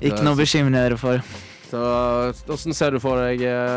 Ikke noe bekymring dere for. Så hvordan ser du for deg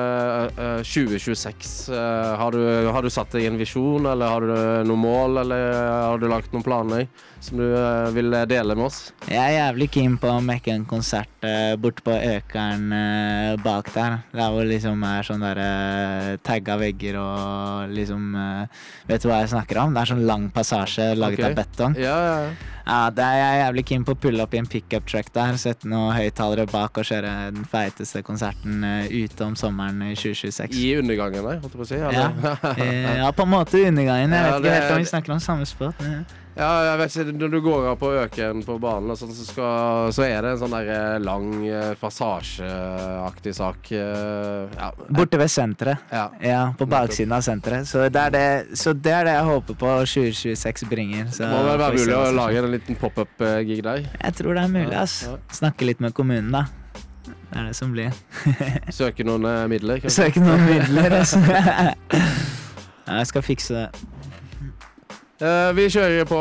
2026? Har du satt deg en visjon, eller har du noen mål, eller har du lagt noen planer som du vil dele med oss? Jeg er jævlig keen på å mekke en konsert bort på Økeren bak der. Der hvor liksom er sånn der tagga vegger og liksom vet du hva jeg snakker om? Det er sånn lang passasje laget av betong. Ja. Ja, det er jeg jævlig keen på å pulle opp i en pickup truck der, sette noen høyttalere bak og kjøre den feiteste konserten ute om sommeren i 2026. I undergangen, holdt jeg på å si? Ja, på en måte undergangen. Jeg vet ikke helt om vi snakker om samme spot. Ja, jeg vet ikke, når du går av på Øken på banen og sånn, så er det en sånn der lang passasjeaktig sak. Borte ved senteret. Ja, på baksiden av senteret. Så det er det jeg håper på 2026 bringer. Så må vel være mulig å lage en liten pop-up-gig der? Jeg tror det er mulig, ass. Snakke litt med kommunen, da. Det er det som blir. Søke noen midler, kanskje? Søke noen midler, altså. Jeg skal fikse det. Vi kjører på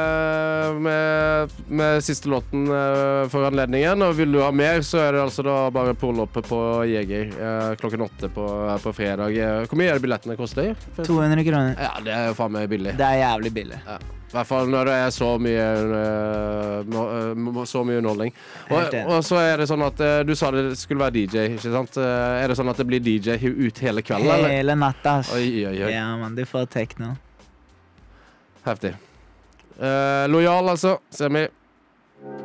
med siste låten for anledningen, og vil du ha mer, så er det altså da bare pull opp på Jeger klokken 8 på fredag. Hvor mye er det billettene koster? 200 kroner. Ja, det er jo faen meg billig. Det er jævlig billig. Ja. I hvert fall når det er så mye underholdning. Og så er det sånn at du sa det skulle være DJ, ikke sant? Er det sånn at det blir DJ ut hele kvelden? Hele natta, ass. Oi. Ja, man, du får techno. Heftig. Lojal, altså. Ser vi.